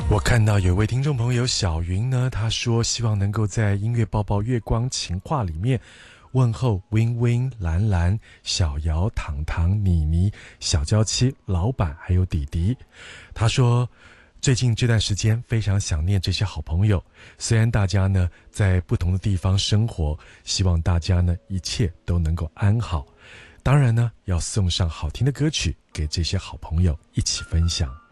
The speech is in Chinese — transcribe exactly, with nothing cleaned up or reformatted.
我看到有位听众朋友小云呢，他说希望能够在音乐抱抱月光情话里面问候 Win Win、兰兰、小姚、糖糖、妮妮、小娇妻、老板还有弟弟。他说最近这段时间非常想念这些好朋友，虽然大家呢在不同的地方生活，希望大家呢一切都能够安好。当然呢要送上好听的歌曲给这些好朋友一起分享。